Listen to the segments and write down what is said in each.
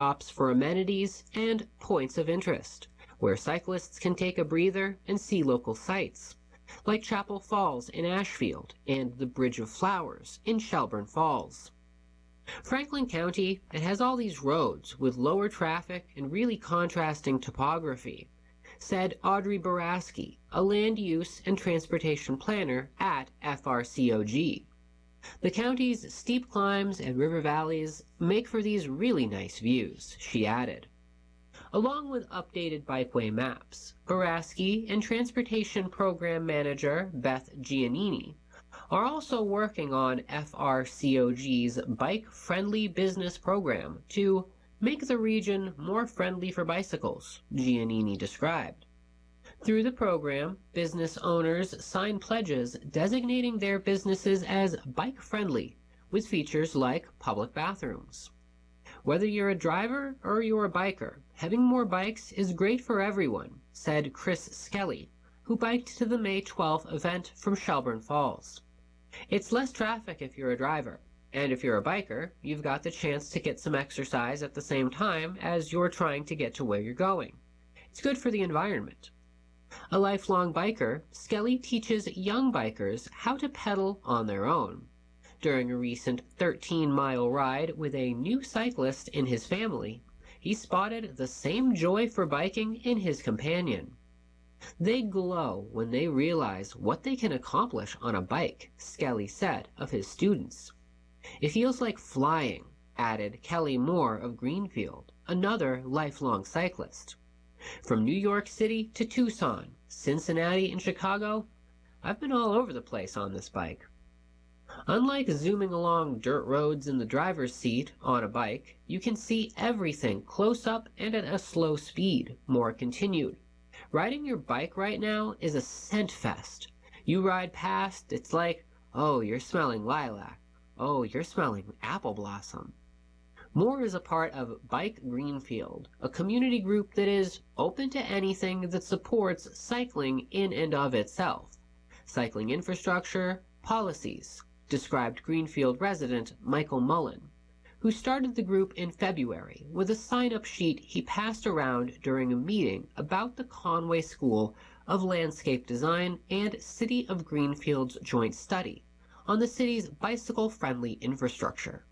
stops for amenities and points of interest, where cyclists can take a breather and see local sights, like Chapel Falls in Ashfield and the Bridge of Flowers in Shelburne Falls. Franklin County, it has all these roads with lower traffic and really contrasting topography, said Audrey Boraski, a land use and transportation planner at FRCOG. The county's steep climbs and river valleys make for these really nice views, she added. Along with updated bikeway maps, Boraski and Transportation Program Manager Beth Giannini are also working on FRCOG's Bike-Friendly Business Program to make the region more friendly for bicycles, Giannini described. Through the program, business owners sign pledges designating their businesses as bike-friendly, with features like public bathrooms. Whether you're a driver or you're a biker, having more bikes is great for everyone, said Chris Skelly, who biked to the May 12th event from Shelburne Falls. It's less traffic if you're a driver, and if you're a biker, you've got the chance to get some exercise at the same time as you're trying to get to where you're going. It's good for the environment. A lifelong biker, Skelly teaches young bikers how to pedal on their own. During a recent 13-mile ride with a new cyclist in his family, he spotted the same joy for biking in his companion. They glow when they realize what they can accomplish on a bike, Skelly said of his students. It feels like flying, added Kelly Moore of Greenfield, another lifelong cyclist. From New York City to Tucson, Cincinnati, and Chicago, I've been all over the place on this bike. Unlike zooming along dirt roads in the driver's seat on a bike, you can see everything close up and at a slow speed, Moore continued. Riding your bike right now is a scent fest. You ride past, it's like, oh, you're smelling lilac. Oh, you're smelling apple blossom. Moore is a part of Bike Greenfield, a community group that is open to anything that supports cycling in and of itself. Cycling infrastructure, policies, described Greenfield resident Michael Mullen, who started the group in February with a sign-up sheet he passed around during a meeting about the Conway School of Landscape Design and City of Greenfield's joint study on the city's bicycle-friendly infrastructure.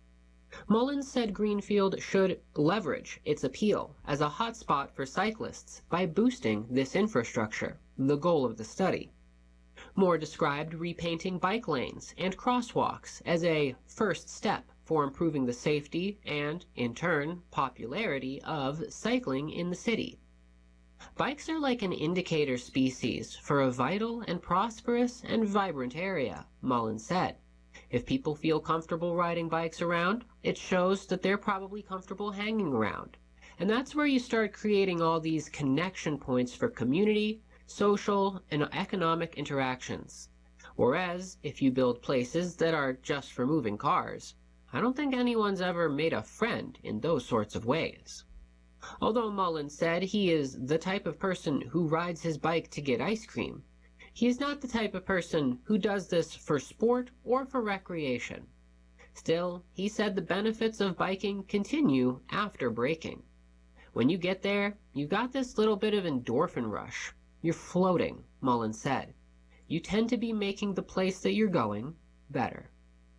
Mullen said Greenfield should leverage its appeal as a hotspot for cyclists by boosting this infrastructure, the goal of the study. Moore described repainting bike lanes and crosswalks as a first step for improving the safety and, in turn, popularity of cycling in the city. Bikes are like an indicator species for a vital and prosperous and vibrant area, Mullen said. If people feel comfortable riding bikes around, it shows that they're probably comfortable hanging around. And that's where you start creating all these connection points for community, social, and economic interactions. Whereas, if you build places that are just for moving cars, I don't think anyone's ever made a friend in those sorts of ways. Although Mullen said he is the type of person who rides his bike to get ice cream, he is not the type of person who does this for sport or for recreation. Still, he said the benefits of biking continue after braking. When you get there, you've got this little bit of endorphin rush. You're floating, Mullen said. You tend to be making the place that you're going better.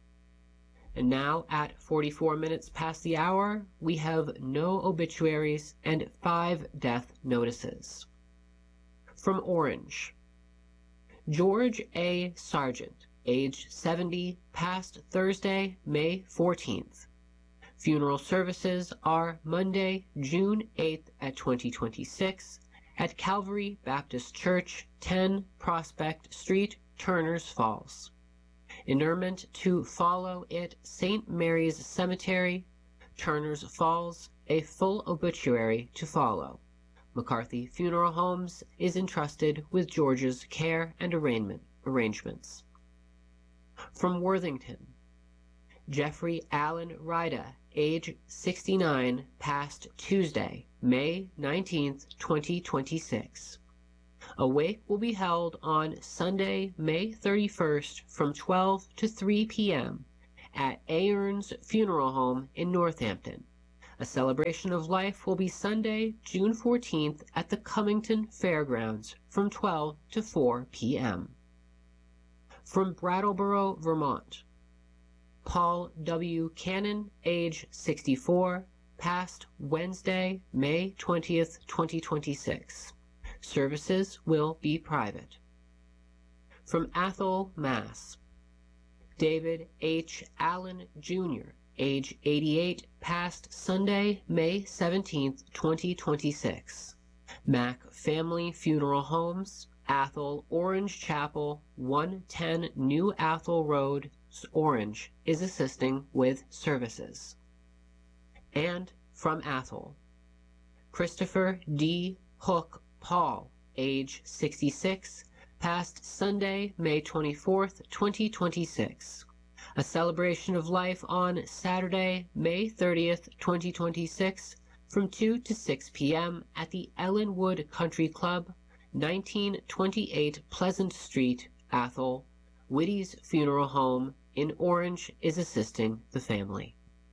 And now, at 44 minutes past the hour, we have no obituaries and 5 death notices. From Orange. George A. Sargent, age 70, passed Thursday, May 14th. Funeral services are Monday, June 8th at 2026 at Calvary Baptist Church, 10 Prospect Street, Turners Falls. Interment to follow at St. Mary's Cemetery, Turners Falls, a full obituary to follow. McCarthy Funeral Homes is entrusted with George's care and arrangements. From Worthington. Jeffrey Allen Ryda, age 69, passed Tuesday, May 19th, 2026. A wake will be held on Sunday, May 31st from 12 to 3 p.m. at Aarons Funeral Home in Northampton. A celebration of life will be Sunday, June 14th at the Cummington Fairgrounds from 12 to 4 p.m. From Brattleboro, Vermont. Paul W. Cannon, age 64, passed Wednesday, May 20th, 2026. Services will be private. From Athol, Mass. David H. Allen, Jr., age 88, passed Sunday, May 17th, 2026. Mack Family Funeral Homes, Athol, Orange Chapel, 110 New Athol Road, Orange, is assisting with services. And from Athol, Christopher D. Hook Paul, age 66, passed Sunday, May 24th, 2026. A celebration of life on Saturday, May 30th, 2026, from 2 to 6 p.m. at the Ellenwood Country Club, 1928 Pleasant Street, Athol. Whitty's Funeral Home in Orange is assisting the family.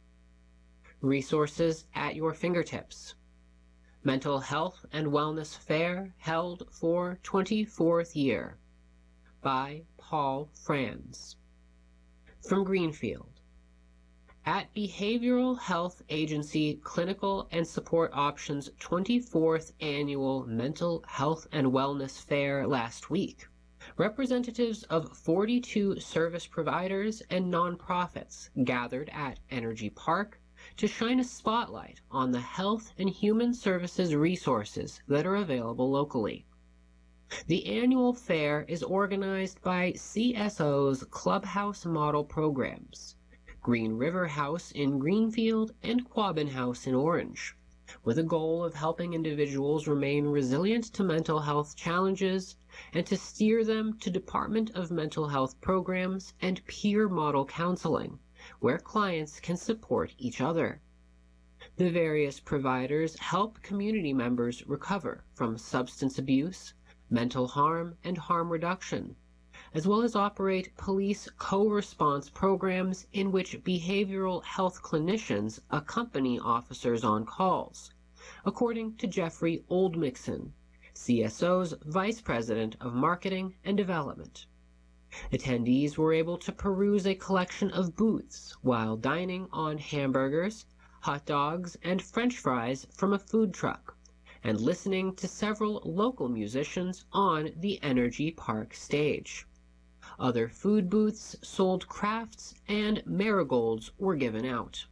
Resources at your fingertips. Mental Health and Wellness Fair held for 24th year by Paul Franz. From Greenfield. At Behavioral Health Agency Clinical and Support Options 24th Annual Mental Health and Wellness Fair last week, representatives of 42 service providers and nonprofits gathered at Energy Park to shine a spotlight on the health and human services resources that are available locally. The annual fair is organized by CSO's Clubhouse Model Programs, Green River House in Greenfield and Quabbin House in Orange, with a goal of helping individuals remain resilient to mental health challenges and to steer them to Department of Mental Health programs and peer model counseling, where clients can support each other. The various providers help community members recover from substance abuse, mental harm, and harm reduction, as well as operate police co-response programs in which behavioral health clinicians accompany officers on calls, according to Jeffrey Oldmixon, CSO's Vice President of Marketing and Development. Attendees were able to peruse a collection of booths while dining on hamburgers, hot dogs, and French fries from a food truck, and listening to several local musicians on the Energy Park stage. Other food booths sold crafts and marigolds were given out.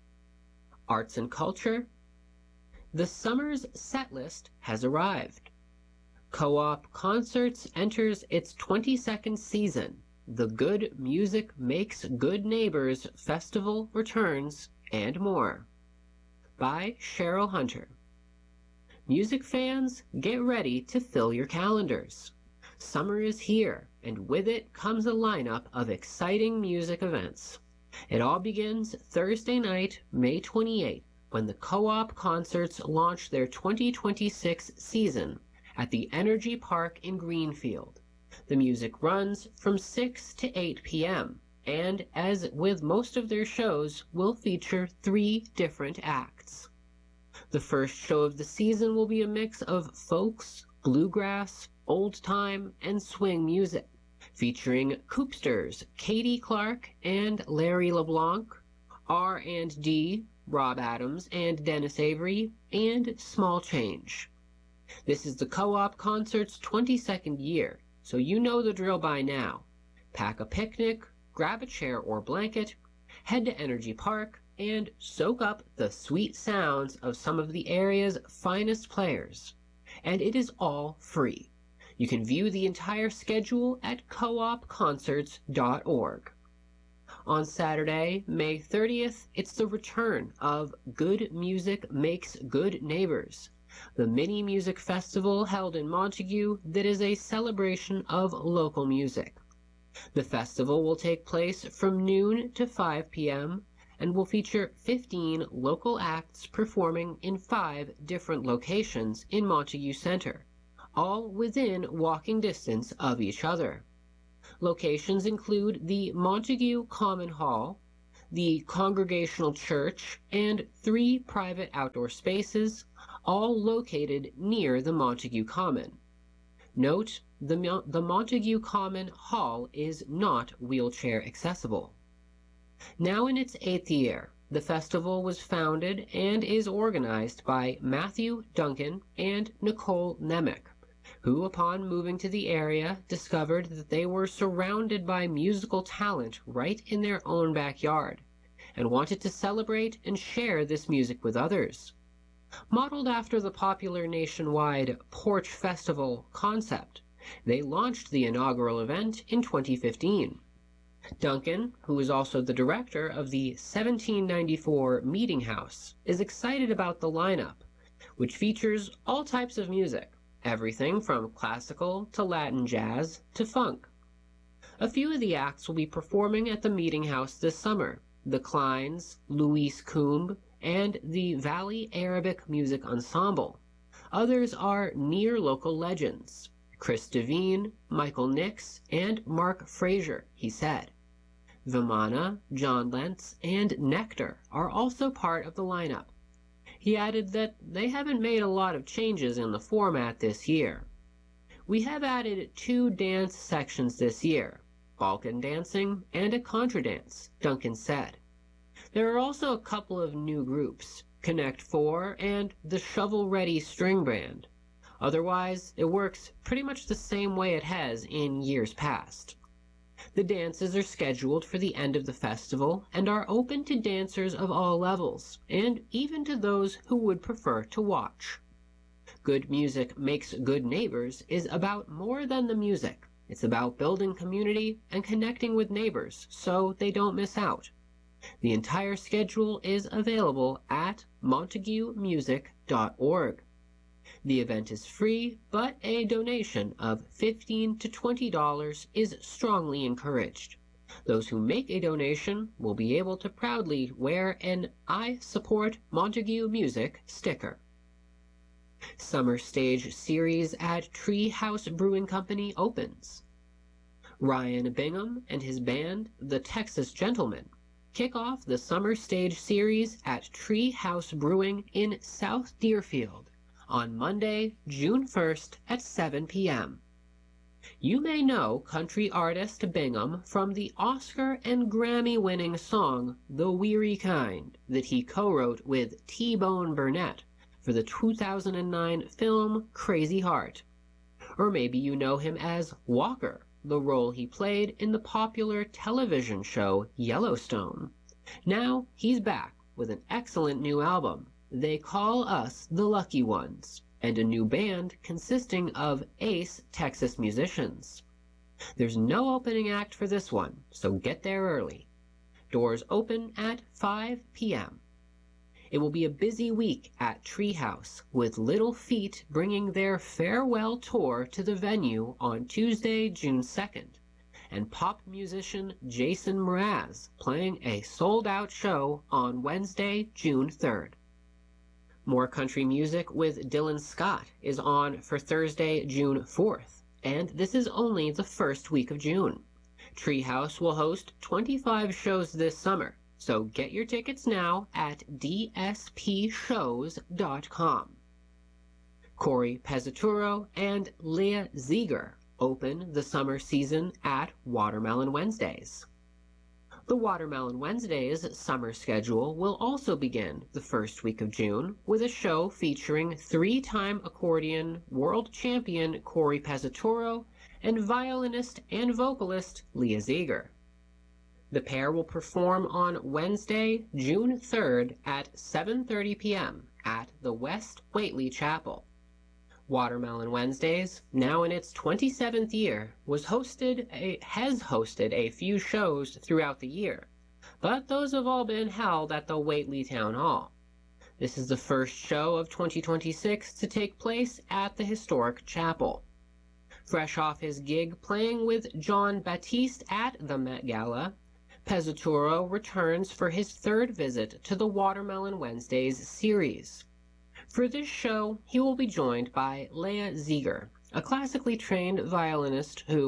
Arts and culture. The summer's set list has arrived. Co-op Concerts enters its 22nd season. The Good Music Makes Good Neighbors Festival returns, and more. By Cheryl Hunter. Music fans, get ready to fill your calendars. Summer is here, and with it comes a lineup of exciting music events. It all begins Thursday night, May 28th, when the Co-op Concerts launch their 2026 season at the Energy Park in Greenfield. The music runs from 6 to 8 p.m., and as with most of their shows, will feature 3 different acts. The first show of the season will be a mix of folks, bluegrass, old time, and swing music, featuring Coopsters, Katie Clark and Larry LeBlanc, R&D, Rob Adams and Dennis Avery, and Small Change. This is the Co-op Concert's 22nd year, so you know the drill by now. Pack a picnic, grab a chair or blanket, head to Energy Park, and soak up the sweet sounds of some of the area's finest players. And it is all free. You can view the entire schedule at coopconcerts.org. On Saturday, May 30th, it's the return of Good Music Makes Good Neighbors, the mini music festival held in Montague that is a celebration of local music. The festival will take place from noon to 5 p.m. and will feature 15 local acts performing in 5 different locations in Montague Center, all within walking distance of each other. Locations include the Montague Common Hall, the Congregational Church, and 3 private outdoor spaces, all located near the Montague Common. Note, the Montague Common Hall is not wheelchair accessible. Now in its 8th year, the festival was founded and is organized by Matthew Duncan and Nicole Nemec, who upon moving to the area discovered that they were surrounded by musical talent right in their own backyard, and wanted to celebrate and share this music with others. Modeled after the popular nationwide Porch Festival concept, they launched the inaugural event in 2015. Duncan, who is also the director of the 1794 Meeting House, is excited about the lineup, which features all types of music, everything from classical to Latin jazz to funk. A few of the acts will be performing at the Meeting House this summer: the Kleins, Luis Coombe, and the Valley Arabic Music Ensemble. Others are near-local legends: Chris Devine, Michael Nix, and Mark Frazier, he said. Vimana, John Lentz, and Nectar are also part of the lineup. He added that they haven't made a lot of changes in the format this year. We have added 2 dance sections this year, Balkan dancing and a contra dance, Duncan said. There are also a couple of new groups, Connect 4 and the Shovel Ready String Band. Otherwise, it works pretty much the same way it has in years past. The dances are scheduled for the end of the festival and are open to dancers of all levels, and even to those who would prefer to watch. Good Music Makes Good Neighbors is about more than the music. It's about building community and connecting with neighbors so they don't miss out. The entire schedule is available at montaguemusic.org. The event is free, but a donation of $15 to $20 is strongly encouraged. Those who make a donation will be able to proudly wear an I Support Montague Music sticker. Summer Stage Series at Tree House Brewing Company opens. Ryan Bingham and his band, the Texas Gentlemen, kick off the Summer Stage Series at Tree House Brewing in South Deerfield on Monday, June 1st at 7 p.m. You may know country artist Bingham from the Oscar and Grammy-winning song The Weary Kind that he co-wrote with T-Bone Burnett for the 2009 film Crazy Heart. Or maybe you know him as Walker, the role he played in the popular television show Yellowstone. Now he's back with an excellent new album, They Call Us the Lucky Ones, and a new band consisting of ace Texas musicians. There's no opening act for this one, so get there early. Doors open at 5 p.m. It will be a busy week at Treehouse, with Little Feat bringing their farewell tour to the venue on Tuesday, June 2nd, and pop musician Jason Mraz playing a sold-out show on Wednesday, June 3rd. More country music with Dylan Scott is on for Thursday, June 4th, and this is only the first week of June. Treehouse will host 25 shows this summer, so get your tickets now at dspshows.com. Corey Pezzaturo and Leah Ziegler open the summer season at Watermelon Wednesdays. The Watermelon Wednesdays summer schedule will also begin the first week of June with a show featuring 3-time accordion world champion Corey Pezzaturo and violinist and vocalist Leah Ziegler. The pair will perform on Wednesday, June 3rd at 7:30 p.m. at the West Whately Chapel. Watermelon Wednesdays, now in its 27th year, has hosted a few shows throughout the year, but those have all been held at the Whately Town Hall. This is the first show of 2026 to take place at the historic chapel. Fresh off his gig playing with Jon Batiste at the Met Gala, Pezzaturo returns for his 3rd visit to the Watermelon Wednesdays series. For this show, he will be joined by Leah Ziegler, a classically trained violinist who,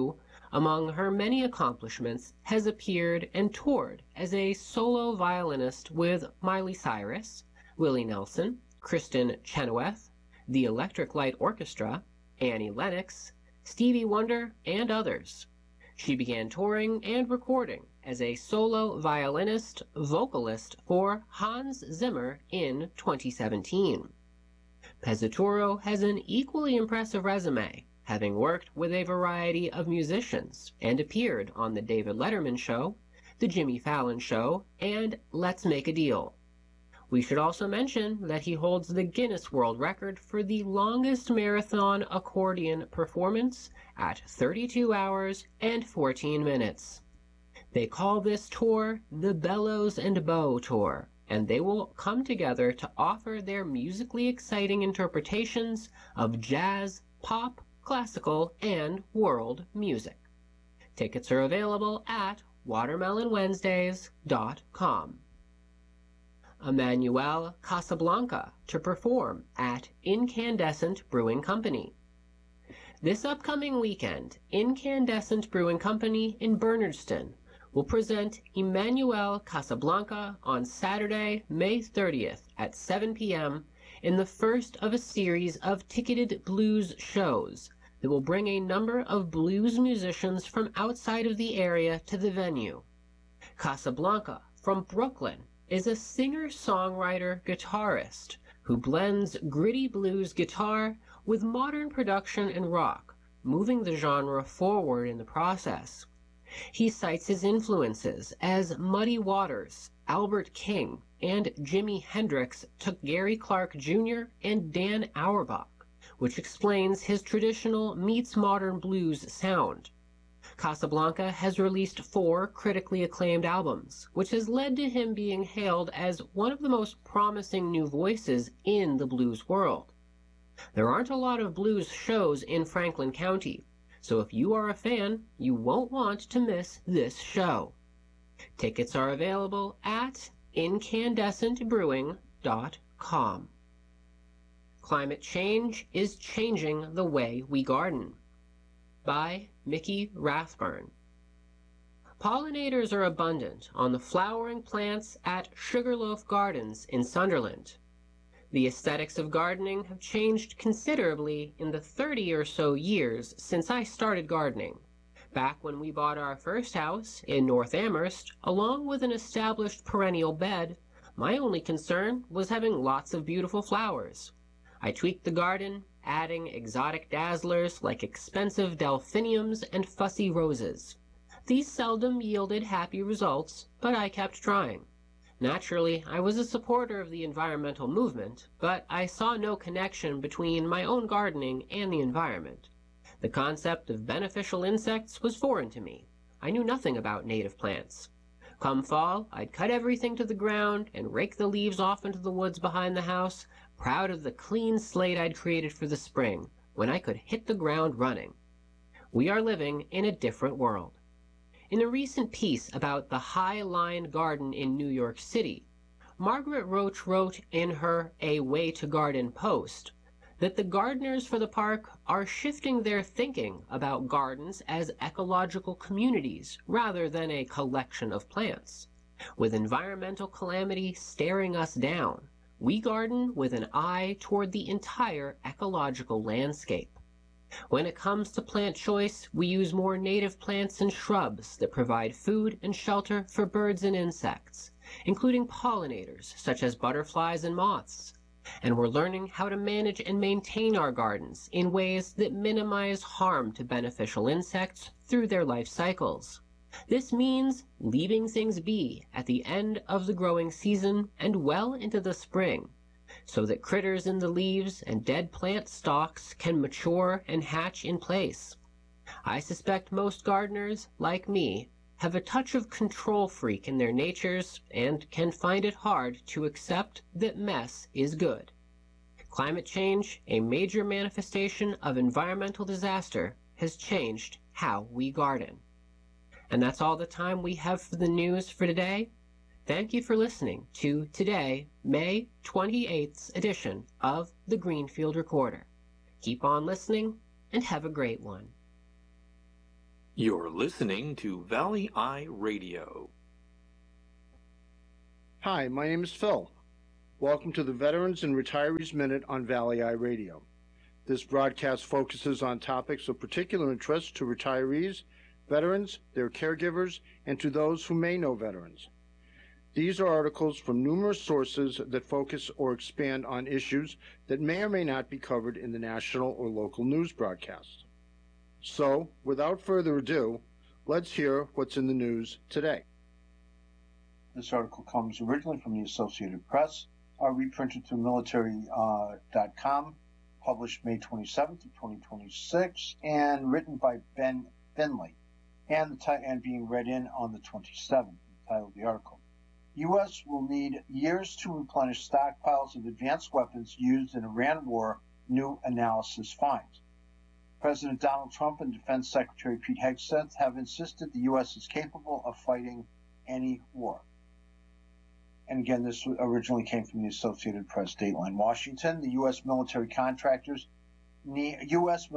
among her many accomplishments, has appeared and toured as a solo violinist with Miley Cyrus, Willie Nelson, Kristen Chenoweth, the Electric Light Orchestra, Annie Lennox, Stevie Wonder, and others. She began touring and recording as a solo violinist vocalist for Hans Zimmer in 2017. Pezzaturo has an equally impressive resume, having worked with a variety of musicians and appeared on The David Letterman Show, The Jimmy Fallon Show, and Let's Make a Deal. We should also mention that he holds the Guinness World Record for the longest marathon accordion performance at 32 hours and 14 minutes. They call this tour the Bellows and Bow Tour, and they will come together to offer their musically exciting interpretations of jazz, pop, classical, and world music. Tickets are available at watermelonwednesdays.com. Emmanuel Casablanca to perform at Incandescent Brewing Company. This upcoming weekend, Incandescent Brewing Company in Bernardston will present Emmanuel Casablanca on Saturday, May 30th at 7 p.m. in the first of a series of ticketed blues shows that will bring a number of blues musicians from outside of the area to the venue. Casablanca, from Brooklyn, is a singer-songwriter-guitarist who blends gritty blues guitar with modern production and rock, moving the genre forward in the process. He cites his influences as Muddy Waters, Albert King, and Jimi Hendrix took Gary Clark Jr. and Dan Auerbach, which explains his traditional meets modern blues sound. Casablanca has released 4 critically acclaimed albums, which has led to him being hailed as one of the most promising new voices in the blues world. There aren't a lot of blues shows in Franklin County, so if you are a fan, you won't want to miss this show. Tickets are available at incandescentbrewing.com. Climate Change is Changing the Way We Garden, by Mickey Rathburn. Pollinators are abundant on the flowering plants at Sugarloaf Gardens in Sunderland. The aesthetics of gardening have changed considerably in the 30 or so years since I started gardening. Back when we bought our first house in North Amherst, along with an established perennial bed, my only concern was having lots of beautiful flowers. I tweaked the garden, adding exotic dazzlers like expensive delphiniums and fussy roses. These seldom yielded happy results, but I kept trying. Naturally, I was a supporter of the environmental movement, but I saw no connection between my own gardening and the environment. The concept of beneficial insects was foreign to me. I knew nothing about native plants. Come fall, I'd cut everything to the ground and rake the leaves off into the woods behind the house, proud of the clean slate I'd created for the spring, when I could hit the ground running. We are living in a different world. In a recent piece about the High Line Garden in New York City, Margaret Roach wrote in her A Way to Garden post that the gardeners for the park are shifting their thinking about gardens as ecological communities rather than a collection of plants. With environmental calamity staring us down, we garden with an eye toward the entire ecological landscape. When it comes to plant choice, we use more native plants and shrubs that provide food and shelter for birds and insects, including pollinators such as butterflies and moths. And we're learning how to manage and maintain our gardens in ways that minimize harm to beneficial insects through their life cycles. This means leaving things be at the end of the growing season and well into the spring, so that critters in the leaves and dead plant stalks can mature and hatch in place. I suspect most gardeners, like me, have a touch of control freak in their natures and can find it hard to accept that mess is good. Climate change, a major manifestation of environmental disaster, has changed how we garden. And that's all the time we have for the news for today. Thank you for listening to today, May 28th edition of the Greenfield Recorder. Keep on listening and have a great one. You're listening to Valley Eye Radio. Hi, my name is Phil. Welcome to the Veterans and Retirees Minute on Valley Eye Radio. This broadcast focuses on topics of particular interest to retirees, veterans, their caregivers, and to those who may know veterans. These are articles from numerous sources that focus or expand on issues that may or may not be covered in the national or local news broadcast. So, without further ado, let's hear what's in the news today. This article comes originally from the Associated Press, reprinted through military.com, published May 27th of 2026, and written by Ben Finley, and being read in on the 27th, the title of the article. U.S. will need years to replenish stockpiles of advanced weapons used in Iran war, new analysis finds. President Donald Trump and Defense Secretary Pete Hegseth have insisted the U.S. is capable of fighting any war. And again, this originally came from the Associated Press, Dateline Washington. The U.S. military contractors need at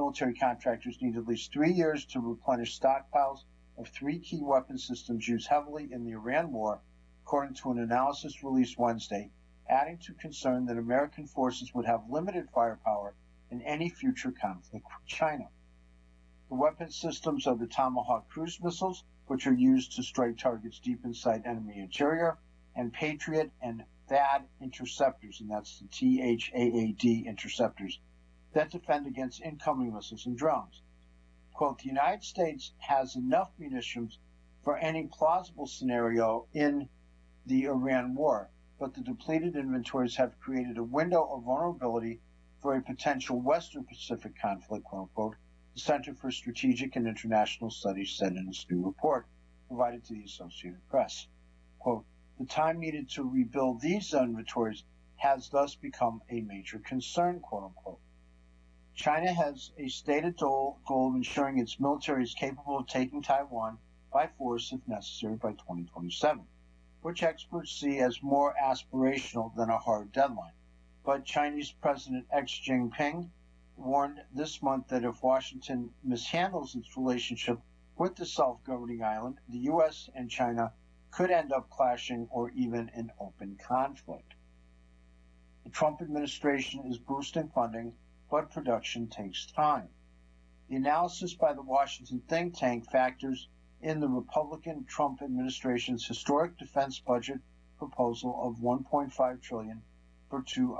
least 3 years to replenish stockpiles of 3 key weapon systems used heavily in the Iran war, according to an analysis released Wednesday, adding to concern that American forces would have limited firepower in any future conflict with China. The weapon systems are the Tomahawk cruise missiles, which are used to strike targets deep inside enemy interior, and Patriot and THAAD interceptors, and that's the THAAD interceptors, that defend against incoming missiles and drones. Quote, the United States has enough munitions for any plausible scenario in the Iran war, but the depleted inventories have created a window of vulnerability for a potential Western Pacific conflict, quote unquote, the Center for Strategic and International Studies said in its new report provided to the Associated Press. Quote, the time needed to rebuild these inventories has thus become a major concern, quote unquote. China has a stated goal of ensuring its military is capable of taking Taiwan by force if necessary by 2027, which experts see as more aspirational than a hard deadline. But Chinese President Xi Jinping warned this month that if Washington mishandles its relationship with the self-governing island, the U.S. and China could end up clashing or even in open conflict. The Trump administration is boosting funding, but production takes time. The analysis by the Washington think tank factors in the Republican Trump administration's historic defense budget proposal of $1.5 trillion for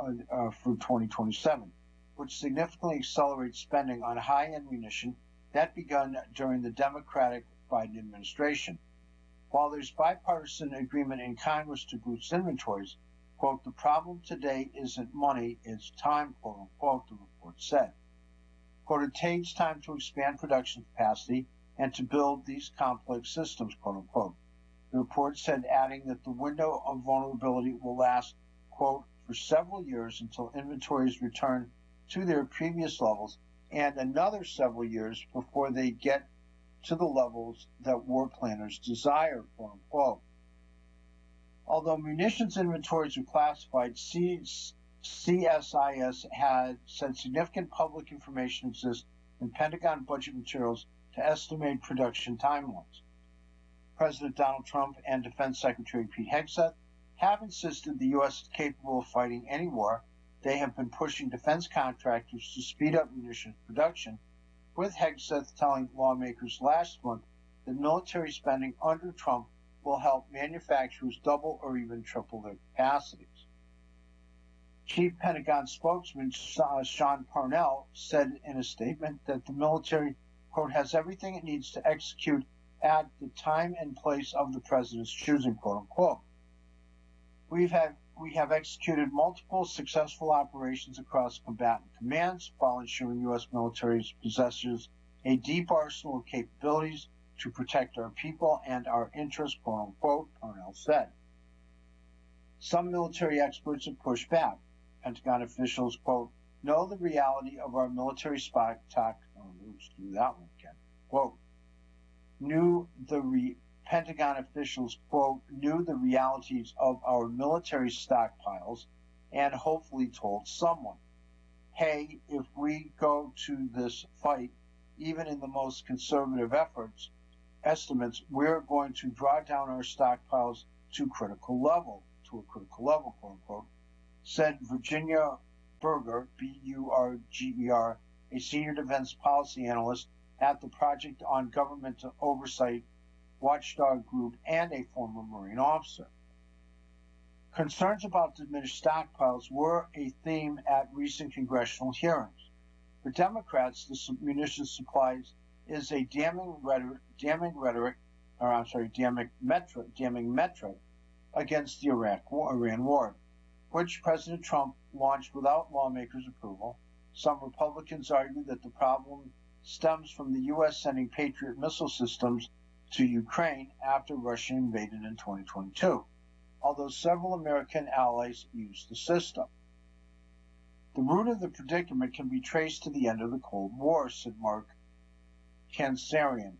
2027, which significantly accelerates spending on high-end munition that begun during the Democratic Biden administration. While there's bipartisan agreement in Congress to boost inventories, quote, the problem today isn't money, it's time, quote unquote, the report said. Quote, it takes time to expand production capacity and to build these complex systems, quote unquote. The report said, adding that the window of vulnerability will last, quote, for several years until inventories return to their previous levels and another several years before they get to the levels that war planners desire, quote unquote. Although munitions inventories are classified, CSIS had said significant public information exists in Pentagon budget materials to estimate production timelines. President Donald Trump and Defense Secretary Pete Hegseth have insisted the U.S. is capable of fighting any war. They have been pushing defense contractors to speed up munitions production, with Hegseth telling lawmakers last month that military spending under Trump will help manufacturers double or even triple their capacities. Chief Pentagon spokesman Sean Parnell said in a statement that the military, quote, has everything it needs to execute at the time and place of the president's choosing, quote unquote. We have executed multiple successful operations across combatant commands while ensuring U.S. military possesses a deep arsenal of capabilities to protect our people and our interests, quote unquote, Parnell said. Some military experts have pushed back. Pentagon officials, quote, know the reality of our military stock. Quote, Pentagon officials, quote, knew the realities of our military stockpiles and hopefully told someone, hey, if we go to this fight, even in the most conservative estimates, we're going to draw down our stockpiles to a critical level, quote unquote, said Virginia Burger, Burger, a senior defense policy analyst at the Project on Government Oversight watchdog group and a former Marine officer. Concerns about diminished stockpiles were a theme at recent congressional hearings. For Democrats, the munitions supplies is a damning metric against the Iran war, which President Trump launched without lawmakers' approval. Some Republicans argue that the problem stems from the U.S. sending Patriot missile systems to Ukraine after Russia invaded in 2022, although several American allies used the system. The root of the predicament can be traced to the end of the Cold War, said Mark Cancian,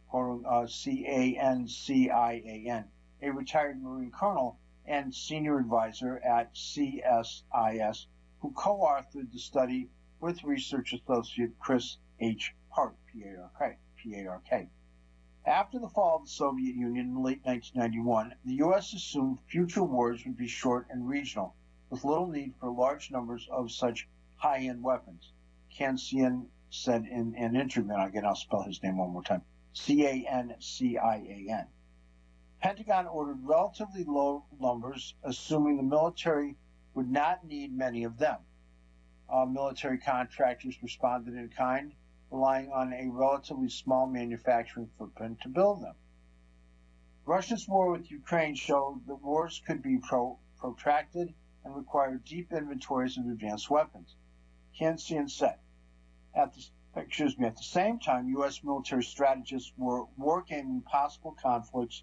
Cancian, a retired Marine colonel and senior advisor at CSIS, who co-authored the study with research associate Chris H. Park, P-A-R-K. After the fall of the Soviet Union in late 1991, the U.S. assumed future wars would be short and regional, with little need for large numbers of such high-end weapons. Cancian said in an interview, and again I'll spell his name one more time, Cancian. Pentagon ordered relatively low numbers, assuming the military would not need many of them. Military contractors responded in kind, relying on a relatively small manufacturing footprint to build them. Russia's war with Ukraine showed that wars could be protracted and require deep inventories of advanced weapons. Cancian said, at the same time, U.S. military strategists were wargaming possible conflicts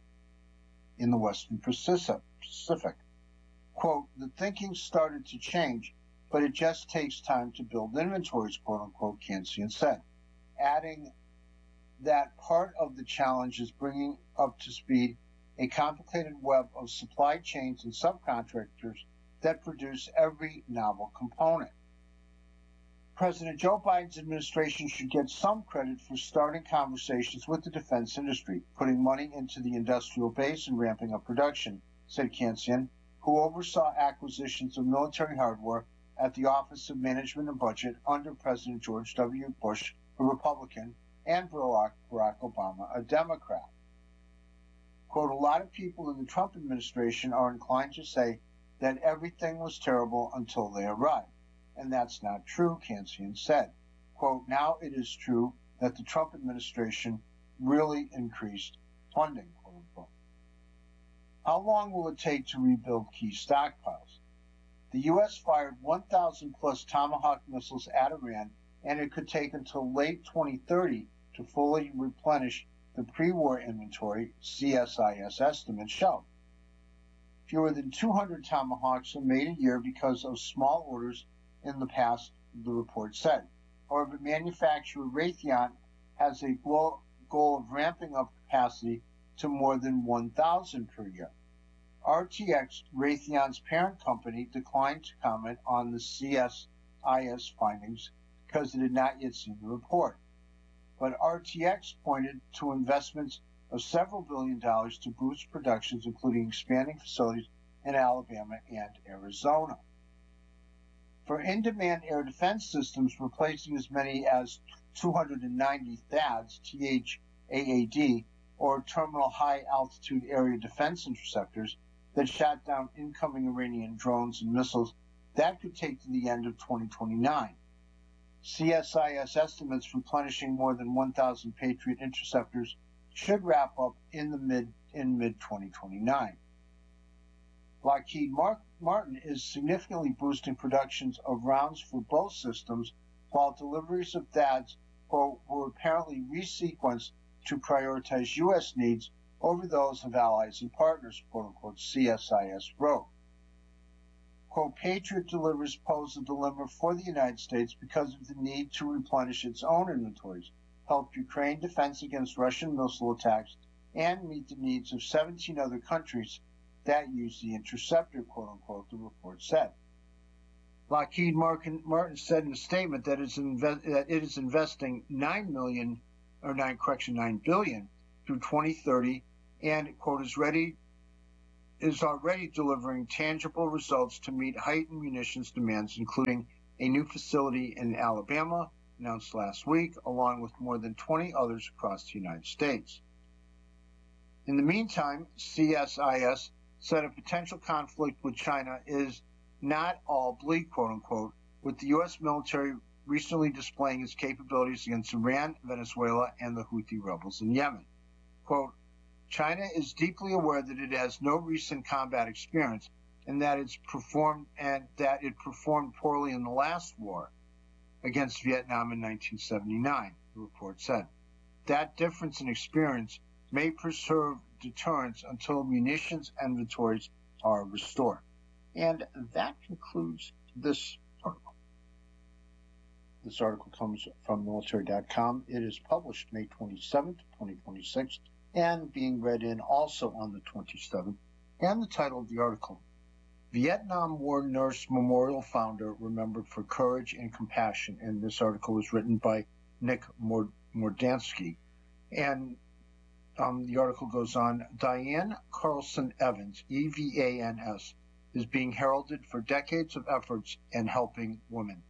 in the Western Pacific. Quote, the thinking started to change, but it just takes time to build inventories, quote unquote, Cancian said, adding that part of the challenge is bringing up to speed a complicated web of supply chains and subcontractors that produce every novel component. President Joe Biden's administration should get some credit for starting conversations with the defense industry, putting money into the industrial base and ramping up production, said Cancian, who oversaw acquisitions of military hardware at the Office of Management and Budget under President George W. Bush, a Republican, and Barack Obama, a Democrat. Quote, a lot of people in the Trump administration are inclined to say that everything was terrible until they arrived. And that's not true, Cancian said. Quote, now it is true that the Trump administration really increased funding, quote unquote. How long will it take to rebuild key stockpiles? The U.S. fired 1,000 plus Tomahawk missiles at Iran, and it could take until late 2030 to fully replenish the pre-war inventory, CSIS estimates show. Fewer than 200 Tomahawks are made a year because of small orders in the past, the report said. However, manufacturer Raytheon has a goal of ramping up capacity to more than 1,000 per year. RTX, Raytheon's parent company, declined to comment on the CSIS findings because it had not yet seen the report. But RTX pointed to investments of several $billion to boost productions, including expanding facilities in Alabama and Arizona. For in-demand air defense systems, replacing as many as 290 THAADs, THAAD, or Terminal High Altitude Area Defense Interceptors that shot down incoming Iranian drones and missiles, that could take to the end of 2029. CSIS estimates replenishing more than 1,000 Patriot interceptors should wrap up in mid-2029. Lockheed Martin is significantly boosting productions of rounds for both systems, while deliveries of THAADs were apparently resequenced to prioritize U.S. needs over those of allies and partners, quote-unquote, CSIS wrote. Quote, Patriot deliveries pose a dilemma for the United States because of the need to replenish its own inventories, help Ukraine defense against Russian missile attacks, and meet the needs of 17 other countries that use the interceptor, quote-unquote, the report said. Lockheed Martin said in a statement that it is investing $9 billion through 2030, and quote is already delivering tangible results to meet heightened munitions demands, including a new facility in Alabama announced last week, along with more than 20 others across the United States. In the meantime, CSIS said a potential conflict with China is not all bleak, quote unquote, with the U.S. military recently displaying its capabilities against Iran, Venezuela, and the Houthi rebels in Yemen. Quote, China is deeply aware that it has no recent combat experience and that it performed poorly in the last war against Vietnam in 1979, the report said. That difference in experience may preserve deterrence until munitions inventories are restored. And that concludes this article. This article comes from military.com. It is published May 27th, 2026, and being read in also on the 27th. And the title of the article, Vietnam War Nurse Memorial Founder Remembered for Courage and Compassion. And this article was written by Nick Mordansky. And the article goes on, Diane Carlson Evans, EVANS, is being heralded for decades of efforts in helping women.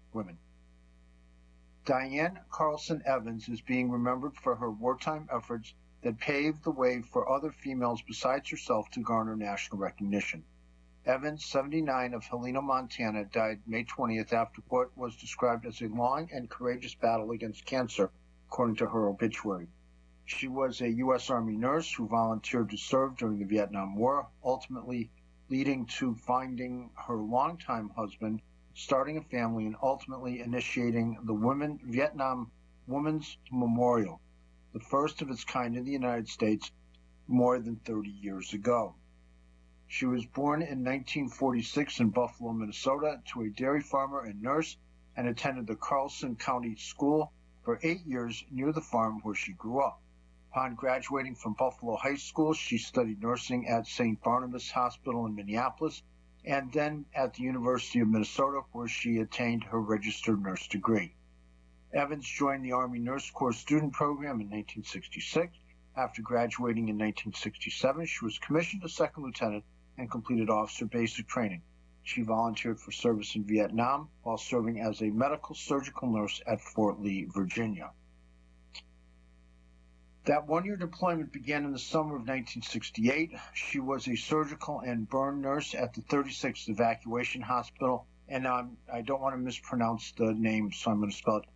Diane Carlson Evans is being remembered for her wartime efforts that paved the way for other females besides herself to garner national recognition. Evans, 79, of Helena, Montana, died May 20th after what was described as a long and courageous battle against cancer, according to her obituary. She was a U.S. Army nurse who volunteered to serve during the Vietnam War, ultimately leading to finding her longtime husband, starting a family, and ultimately initiating the Vietnam Women's Memorial, the first of its kind in the United States more than 30 years ago. She was born in 1946 in Buffalo, Minnesota, to a dairy farmer and nurse, and attended the Carlson County School for 8 years near the farm where she grew up. Upon graduating from Buffalo High School, she studied nursing at St. Barnabas Hospital in Minneapolis, and then at the University of Minnesota, where she attained her registered nurse degree. Evans joined the Army Nurse Corps student program in 1966. After graduating in 1967, she was commissioned a second lieutenant and completed officer basic training. She volunteered for service in Vietnam while serving as a medical surgical nurse at Fort Lee, Virginia. That one-year deployment began in the summer of 1968. She was a surgical and burn nurse at the 36th Evacuation Hospital, and I don't want to mispronounce the name, so I'm going to spell it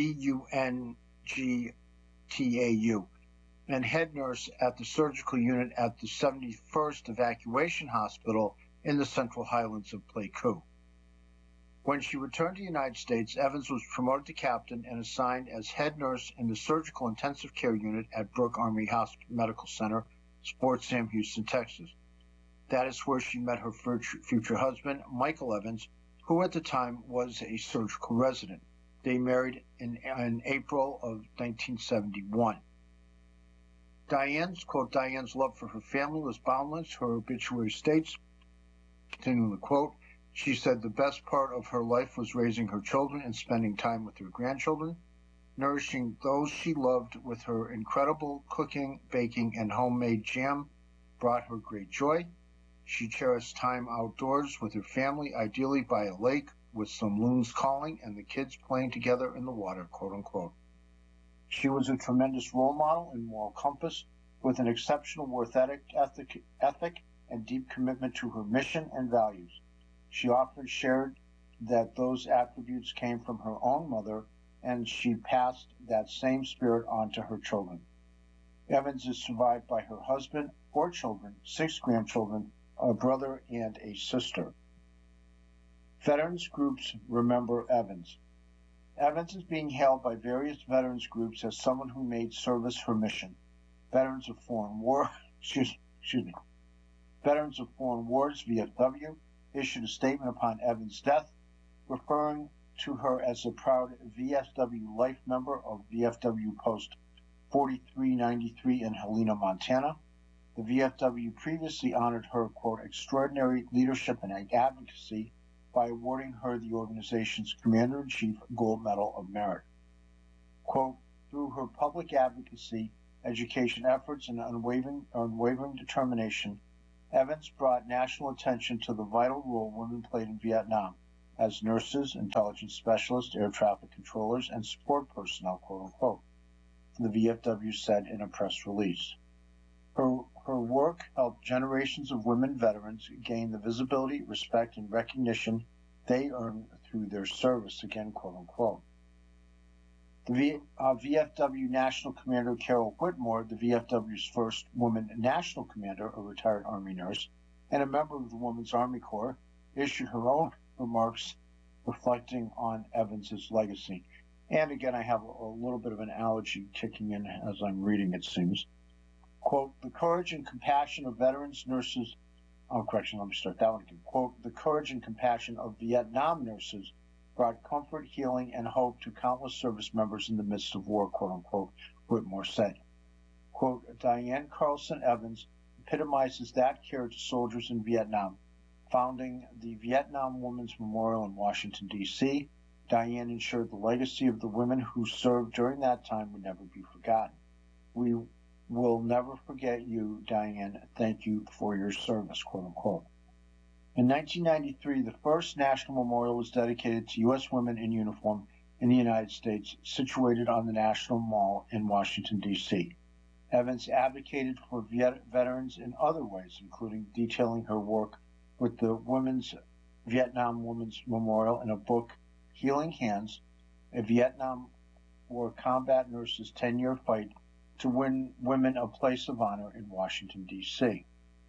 VUNGTAU, and head nurse at the surgical unit at the 71st Evacuation Hospital in the Central Highlands of Pleiku. When she returned to the United States, Evans was promoted to captain and assigned as head nurse in the surgical intensive care unit at Brooke Army Medical Center, Fort Sam Houston, Texas. That is where she met her future husband, Michael Evans, who at the time was a surgical resident. They married in April of 1971. Diane's love for her family was boundless. Her obituary states, continuing the quote, she said the best part of her life was raising her children and spending time with her grandchildren. Nourishing those she loved with her incredible cooking, baking, and homemade jam brought her great joy. She cherished time outdoors with her family, ideally by a lake with some loons calling and the kids playing together in the water, quote unquote. She was a tremendous role model and moral compass with an exceptional work ethic and deep commitment to her mission and values. She often shared that those attributes came from her own mother, and she passed that same spirit on to her children. Evans is survived by her husband, 4 children, 6 grandchildren, a brother, and a sister. Veterans groups remember Evans. Evans is being hailed by various veterans groups as someone who made service her mission. Veterans of Foreign Wars, VFW, issued a statement upon Evans' death, referring to her as a proud VFW life member of VFW Post 4393 in Helena, Montana. The VFW previously honored her, quote, extraordinary leadership and advocacy by awarding her the organization's Commander-in-Chief Gold Medal of Merit. Quote, through her public advocacy, education efforts, and unwavering determination, Evans brought national attention to the vital role women played in Vietnam as nurses, intelligence specialists, air traffic controllers, and support personnel, quote unquote, the VFW said in a press release. Her work helped generations of women veterans gain the visibility, respect, and recognition they earned through their service, again, quote unquote. The VFW National Commander Carol Whitmore, the VFW's first woman national commander, a retired Army nurse, and a member of the Women's Army Corps, issued her own remarks reflecting on Evans's legacy. And again, I have a little bit of an allergy kicking in as I'm reading, it seems. Quote, the courage and compassion of veterans, nurses, Quote, the courage and compassion of Vietnam nurses brought comfort, healing, and hope to countless service members in the midst of war, quote unquote, Whitmore said. Quote, Diane Carlson Evans epitomizes that care to soldiers in Vietnam. Founding the Vietnam Women's Memorial in Washington, D.C., Diane ensured the legacy of the women who served during that time would never be forgotten. We will never forget you, Diane. Thank you for your service, quote unquote. In 1993, the first national memorial was dedicated to U.S. women in uniform in the United States, situated on the National Mall in Washington, D.C. Evans advocated for veterans in other ways, including detailing her work with the Vietnam Women's Memorial in a book, Healing Hands, a Vietnam War combat nurse's 10-year fight to win women a place of honor in Washington, D.C.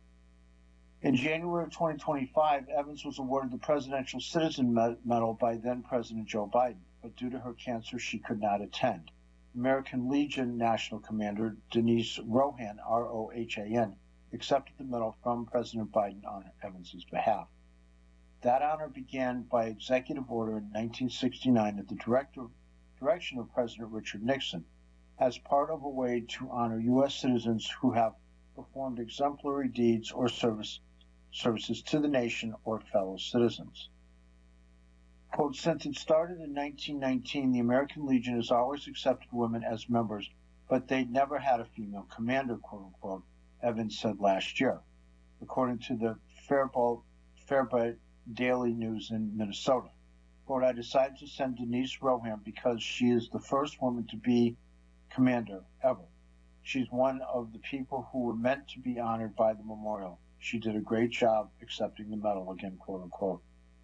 In January of 2025, Evans was awarded the Presidential Citizen Medal by then-President Joe Biden, but due to her cancer, she could not attend. American Legion National Commander Denise Rohan, R-O-H-A-N, accepted the medal from President Biden on Evans's behalf. That honor began by executive order in 1969 at the direction of President Richard Nixon, as part of a way to honor U.S. citizens who have performed exemplary deeds or services to the nation or fellow citizens. Quote, since it started in 1919, the American Legion has always accepted women as members, but they'd never had a female commander, quote unquote, Evans said last year, according to the Faribault Daily News in Minnesota. Quote, I decided to send Denise Rohan because she is the first woman to be commander ever. She's one of the people who were meant to be honored by the memorial. She did a great job accepting the medal, again, quote unquote.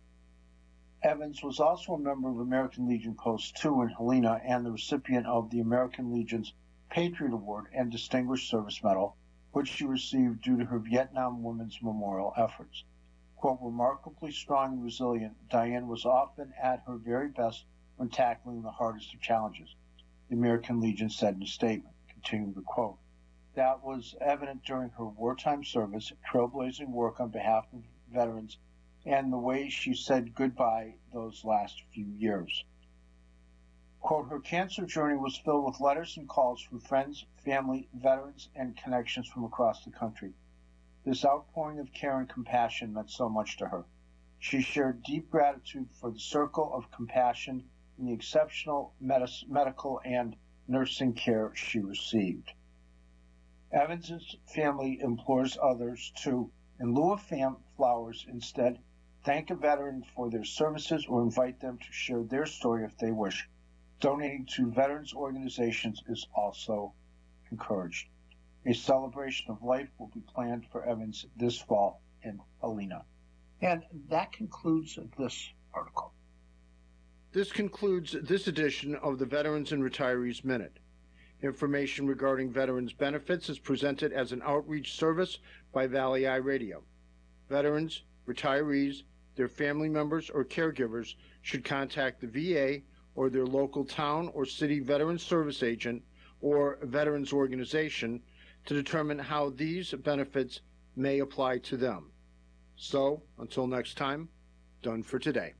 Evans was also a member of American Legion Post 2 in Helena and the recipient of the American Legion's Patriot Award and Distinguished Service Medal, which she received due to her Vietnam Women's Memorial efforts. Quote, remarkably strong and resilient, Diane was often at her very best when tackling the hardest of challenges, the American Legion said in a statement. Continuing the quote, that was evident during her wartime service, trailblazing work on behalf of veterans, and the way she said goodbye those last few years. Quote, her cancer journey was filled with letters and calls from friends, family, veterans, and connections from across the country. This outpouring of care and compassion meant so much to her. She shared deep gratitude for the circle of compassion and the exceptional medical and nursing care she received. Evans's family implores others to, in lieu of flowers, instead thank a veteran for their services or invite them to share their story if they wish. Donating to veterans organizations is also encouraged. A celebration of life will be planned for Evans this fall in Helena. And that concludes this article. This concludes this edition of the Veterans and Retirees Minute. Information regarding veterans benefits is presented as an outreach service by Valley Eye Radio. Veterans, retirees, their family members, or caregivers should contact the VA or their local town or city veterans service agent or veterans organization to determine how these benefits may apply to them. So, until next time, done for today.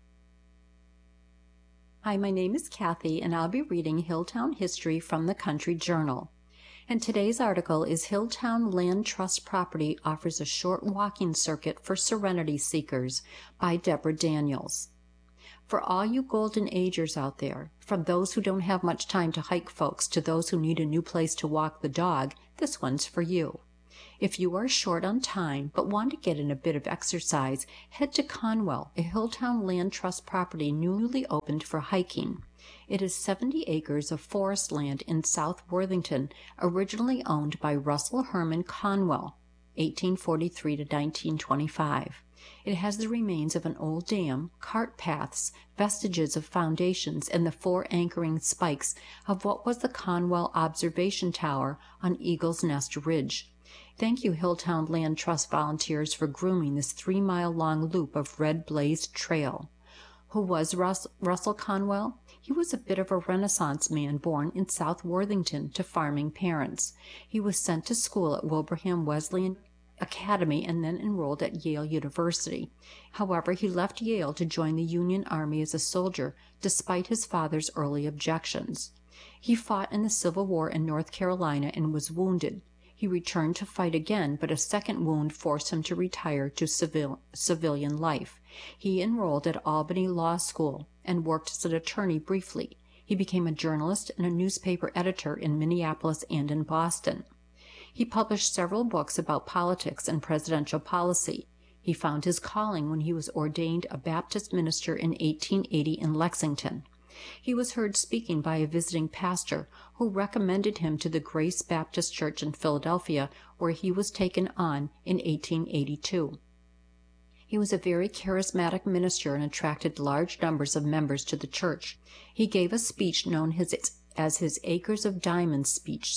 Hi, my name is Kathy, and I'll be reading Hilltown History from the Country Journal. And today's article is Hilltown Land Trust Property Offers a Short Walking Circuit for Serenity Seekers by Deborah Daniels. For all you golden agers out there, from those who don't have much time to hike folks to those who need a new place to walk the dog, this one's for you. If you are short on time but want to get in a bit of exercise, head to Conwell, a Hilltown Land Trust property newly opened for hiking. It is 70 acres of forest land in South Worthington, originally owned by Russell Herman Conwell, 1843 to 1925. It has the remains of an old dam, cart paths, vestiges of foundations, and the 4 anchoring spikes of what was the Conwell Observation Tower on Eagle's Nest Ridge. Thank you, Hilltown Land Trust volunteers, for grooming this 3-mile-long loop of red-blazed trail. Who was Russell Conwell? He was a bit of a Renaissance man born in South Worthington to farming parents. He was sent to school at Wilbraham Wesleyan Academy and then enrolled at Yale University. However, he left Yale to join the Union Army as a soldier, despite his father's early objections. He fought in the Civil War in North Carolina and was wounded. He returned to fight again, but a second wound forced him to retire to civilian life. He enrolled at Albany Law School and worked as an attorney briefly. He became a journalist and a newspaper editor in Minneapolis and in Boston. He published several books about politics and presidential policy. He found his calling when he was ordained a Baptist minister in 1880 in Lexington. He was heard speaking by a visiting pastor who recommended him to the Grace Baptist Church in Philadelphia, where he was taken on in 1882. He was a very charismatic minister and attracted large numbers of members to the church. He gave a speech known as his Acres of Diamonds speech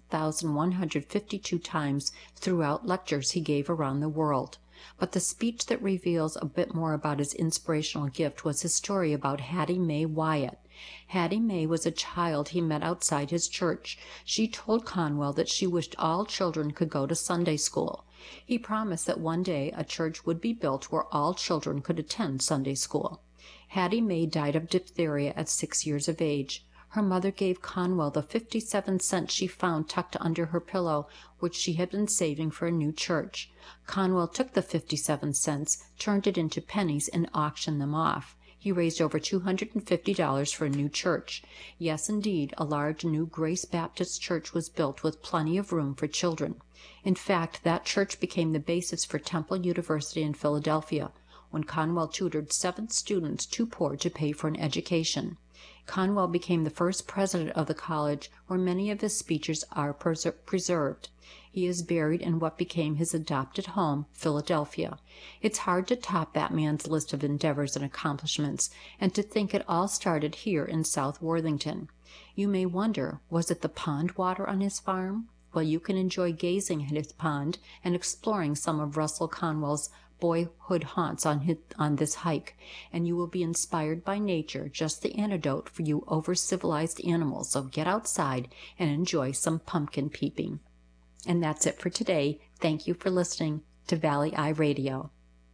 6,152 times throughout lectures he gave around the world. But the speech that reveals a bit more about his inspirational gift was his story about Hattie Mae Wyatt. Hattie Mae was a child he met outside his church. She told Conwell that she wished all children could go to Sunday school. He promised that one day a church would be built where all children could attend Sunday school. Hattie Mae died of diphtheria at 6 years of age. Her mother gave Conwell the 57 cents she found tucked under her pillow, which she had been saving for a new church. Conwell took the 57 cents, turned it into pennies, and auctioned them off. He raised over $250 for a new church. Yes, indeed, a large new Grace Baptist church was built with plenty of room for children. In fact, that church became the basis for Temple University in Philadelphia, when Conwell tutored 7 students too poor to pay for an education. Conwell became the first president of the college, where many of his speeches are preserved. He is buried in what became his adopted home, Philadelphia. It's hard to top that man's list of endeavors and accomplishments, and to think it all started here in South Worthington. You may wonder, was it the pond water on his farm? Well, you can enjoy gazing at his pond and exploring some of Russell Conwell's boyhood haunts on this hike, and you will be inspired by nature, just the antidote for you over-civilized animals. So get outside and enjoy some pumpkin peeping. And that's it for today. Thank you for listening to Valley Eye Radio.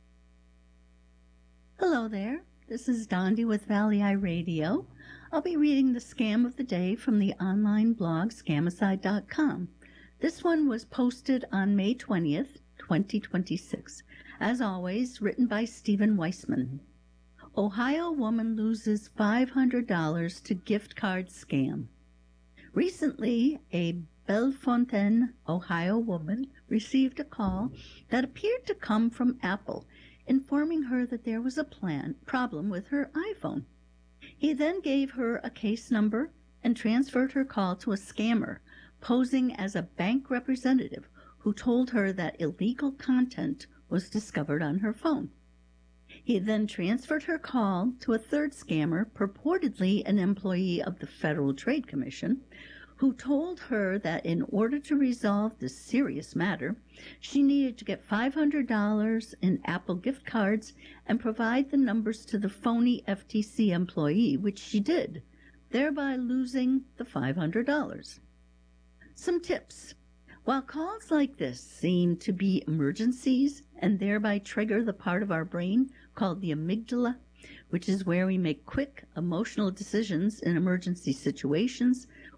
Hello there. This is Dondi with Valley Eye Radio. I'll be reading the scam of the day from the online blog Scamicide.com. This one was posted on May 20th, 2026. As always, written by Stephen Weissman. Ohio woman loses $500 to gift card scam. Recently, a Bellefontaine, Ohio woman received a call that appeared to come from Apple, informing her that there was a problem with her iPhone. He then gave her a case number and transferred her call to a scammer, posing as a bank representative who told her that illegal content was discovered on her phone. He then transferred her call to a third scammer, purportedly an employee of the Federal Trade Commission, who told her that in order to resolve this serious matter, she needed to get $500 in Apple gift cards and provide the numbers to the phony FTC employee, which she did, thereby losing the $500. Some tips. While calls like this seem to be emergencies and thereby trigger the part of our brain called the amygdala, which is where we make quick, emotional decisions in emergency situations,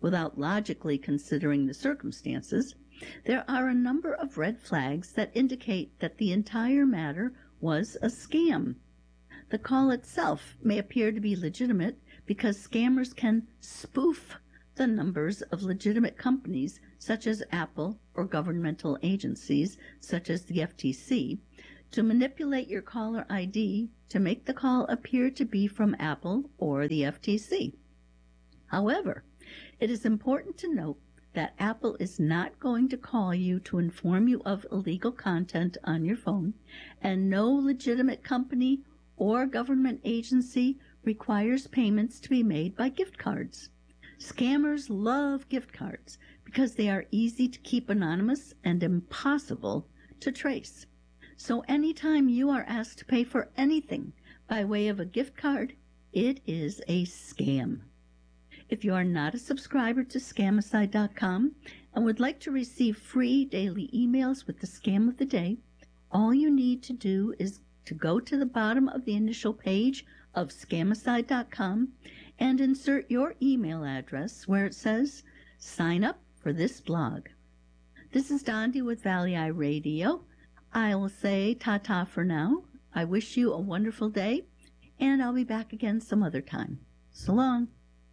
without logically considering the circumstances, there are a number of red flags that indicate that the entire matter was a scam. The call itself may appear to be legitimate because scammers can spoof the numbers of legitimate companies such as Apple or governmental agencies such as the FTC to manipulate your caller ID to make the call appear to be from Apple or the FTC. However, it is important to note that Apple is not going to call you to inform you of illegal content on your phone, and no legitimate company or government agency requires payments to be made by gift cards. Scammers love gift cards because they are easy to keep anonymous and impossible to trace. So anytime you are asked to pay for anything by way of a gift card, it is a scam. If you are not a subscriber to Scamicide.com and would like to receive free daily emails with the scam of the day, all you need to do is to go to the bottom of the initial page of Scamicide.com and insert your email address where it says, "Sign up for this blog." This is Dondi with Valley Eye Radio. I will say ta-ta for now. I wish you a wonderful day, and I'll be back again some other time. So long.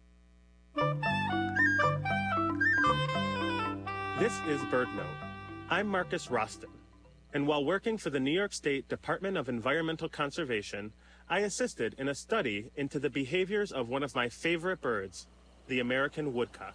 This is BirdNote. I'm Marcus Roston, and while working for the New York State Department of Environmental Conservation, I assisted in a study into the behaviors of one of my favorite birds, the American woodcock.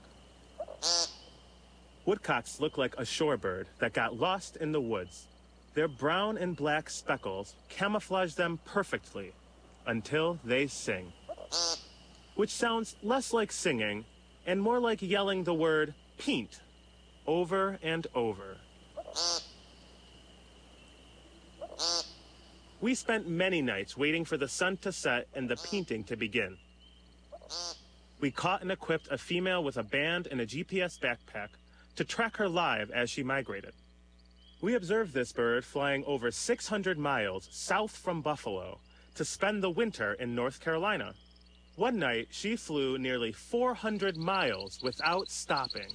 Woodcocks look like a shorebird that got lost in the woods. Their brown and black speckles camouflage them perfectly until they sing, which sounds less like singing and more like yelling the word "peent" over and over. We spent many nights waiting for the sun to set and the painting to begin. We caught and equipped a female with a band and a GPS backpack to track her live as she migrated. We observed this bird flying over 600 miles south from Buffalo to spend the winter in North Carolina. One night, she flew nearly 400 miles without stopping.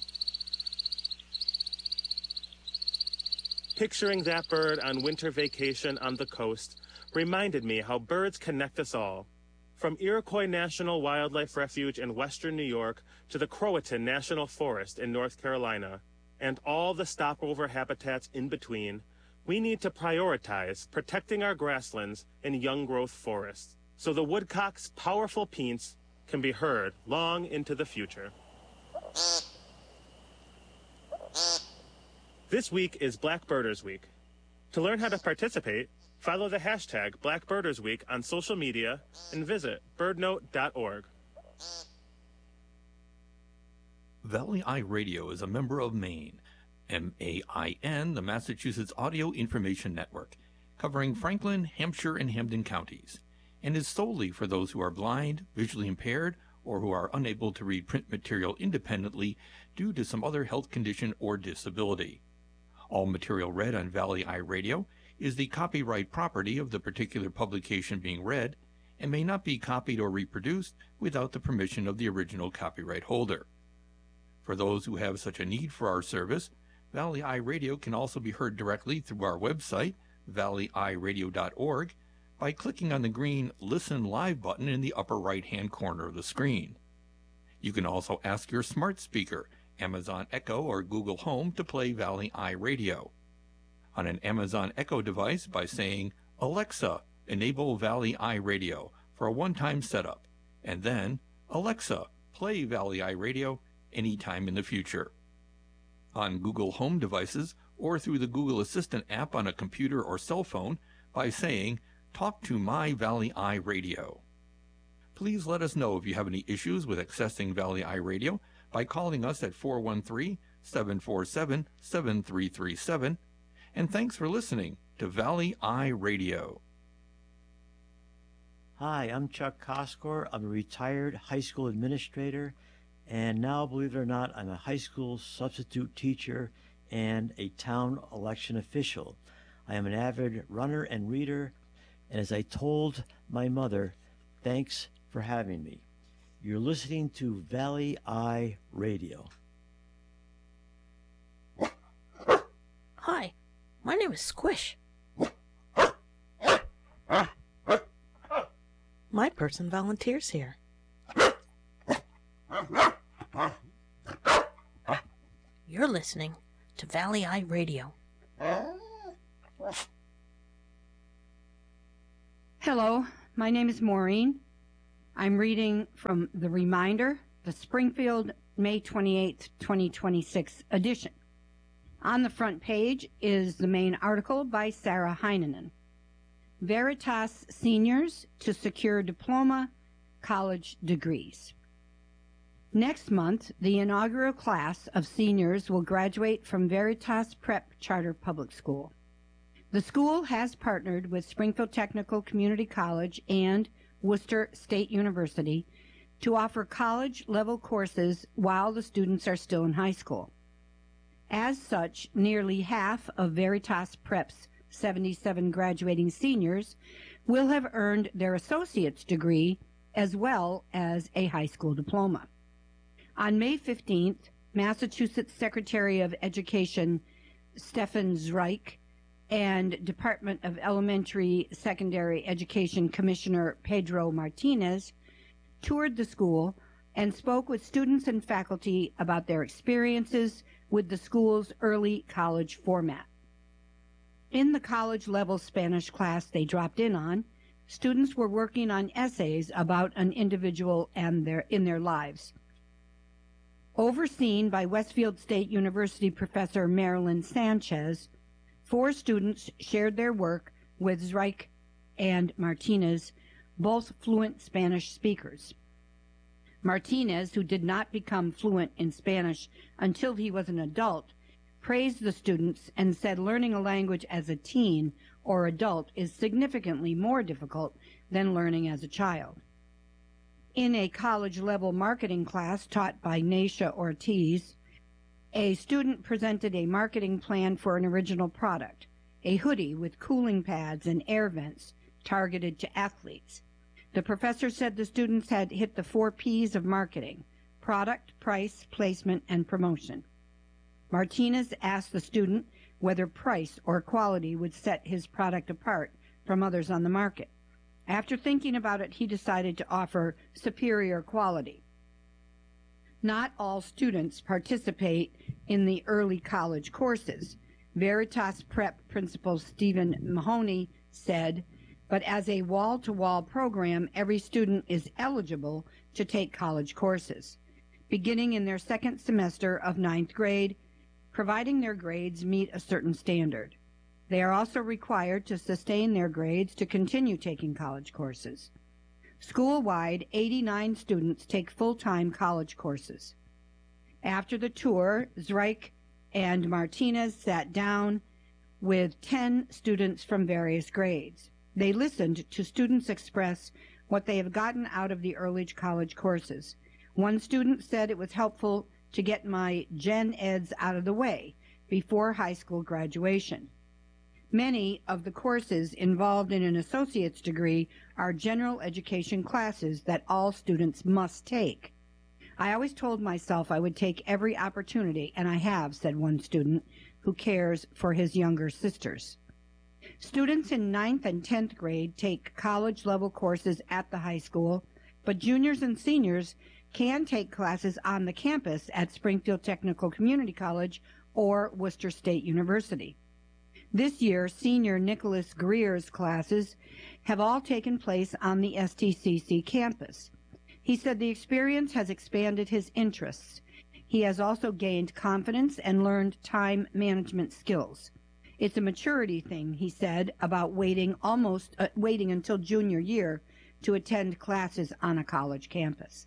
Picturing that bird on winter vacation on the coast reminded me how birds connect us all. From Iroquois National Wildlife Refuge in western New York to the Croatan National Forest in North Carolina, and all the stopover habitats in between, we need to prioritize protecting our grasslands and young-growth forests, so the woodcock's powerful peents can be heard long into the future. This week is Blackbirders Week. To learn how to participate, follow the hashtag Blackbirders Week on social media and visit birdnote.org. Valley Eye Radio is a member of MAIN, M-A-I-N, the Massachusetts Audio Information Network, covering Franklin, Hampshire, and Hampden counties, and is solely for those who are blind, visually impaired, or who are unable to read print material independently due to some other health condition or disability. All material read on Valley Eye Radio is the copyright property of the particular publication being read and may not be copied or reproduced without the permission of the original copyright holder. For those who have such a need for our service, Valley Eye Radio can also be heard directly through our website, valleyeyeradio.org, by clicking on the green Listen Live button in the upper right-hand corner of the screen. You can also ask your smart speaker, Amazon Echo or Google Home, to play Valley Eye Radio. On an Amazon Echo device by saying, "Alexa, enable Valley Eye Radio" for a one-time setup, and then, "Alexa, play Valley Eye Radio" anytime in the future. On Google Home devices or through the Google Assistant app on a computer or cell phone by saying, "Talk to my Valley Eye Radio." Please let us know if you have any issues with accessing Valley Eye Radio by calling us at 413-747-7337. And thanks for listening to Valley Eye Radio. Hi, I'm Chuck Koskor. I'm a retired high school administrator, and now, believe it or not, I'm a high school substitute teacher and a town election official. I am an avid runner and reader, and as I told my mother, thanks for having me. You're listening to Valley Eye Radio. Hi, my name is Squish. My person volunteers here. You're listening to Valley Eye Radio. Hello, my name is Maureen. I'm reading from The Reminder, the Springfield, May 28th, 2026 edition. On the front page is the main article by Sarah Heinonen. Veritas seniors to secure diploma college degrees. Next month, the inaugural class of seniors will graduate from Veritas Prep Charter Public School. The school has partnered with Springfield Technical Community College and Worcester State University to offer college-level courses while the students are still in high school. As such, nearly half of Veritas Prep's 77 graduating seniors will have earned their associate's degree as well as a high school diploma. On May 15th, Massachusetts Secretary of Education Stefan Zweig and Department of Elementary Secondary Education Commissioner Pedro Martinez toured the school and spoke with students and faculty about their experiences with the school's early college format. In the college-level Spanish class they dropped in on, students were working on essays about an individual and in their lives. Overseen by Westfield State University professor Marilyn Sanchez, 4 students shared their work with Zweig and Martinez, both fluent Spanish speakers. Martinez, who did not become fluent in Spanish until he was an adult, praised the students and said learning a language as a teen or adult is significantly more difficult than learning as a child. In a college-level marketing class taught by Naisha Ortiz, a student presented a marketing plan for an original product, a hoodie with cooling pads and air vents targeted to athletes. The professor said the students had hit the 4 P's of marketing: product, price, placement, and promotion. Martinez asked the student whether price or quality would set his product apart from others on the market. After thinking about it, he decided to offer superior quality. Not all students participate in the early college courses. Veritas Prep Principal Stephen Mahoney said, but as a wall-to-wall program, every student is eligible to take college courses, beginning in their second semester of 9th grade, providing their grades meet a certain standard. They are also required to sustain their grades to continue taking college courses. School-wide, 89 students take full-time college courses. After the tour, Zweig and Martinez sat down with 10 students from various grades. They listened to students express what they have gotten out of the early college courses. One student said it was helpful to get my gen eds out of the way before high school graduation. Many of the courses involved in an associate's degree are general education classes that all students must take. I always told myself I would take every opportunity, and I have, said one student who cares for his younger sisters. Students in 9th and 10th grade take college-level courses at the high school, but juniors and seniors can take classes on the campus at Springfield Technical Community College or Worcester State University. This year, senior Nicholas Greer's classes have all taken place on the STCC campus. He said the experience has expanded his interests. He has also gained confidence and learned time management skills. It's a maturity thing, he said, about waiting until junior year to attend classes on a college campus.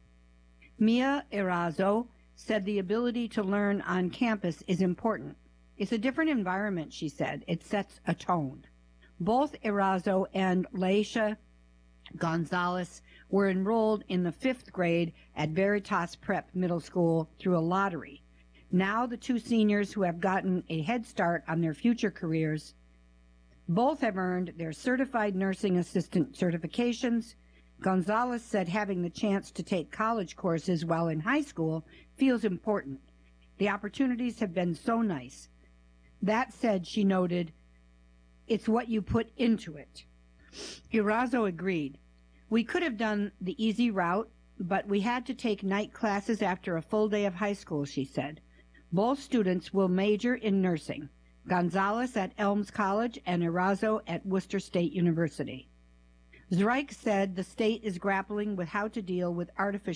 Mia Erazo said the ability to learn on campus is important. It's a different environment, she said. It sets a tone. Both Erazo and Laisha Gonzalez were enrolled in the 5th grade at Veritas Prep Middle School through a lottery. Now the 2 seniors who have gotten a head start on their future careers, both have earned their certified nursing assistant certifications, Gonzalez said having the chance to take college courses while in high school feels important. The opportunities have been so nice. That said, she noted, it's what you put into it. Erazo agreed. We could have done the easy route, but we had to take night classes after a full day of high school, she said. Both students will major in nursing, Gonzalez at Elms College and Erazo at Worcester State University. Zreich said the state is grappling with how to deal with artificial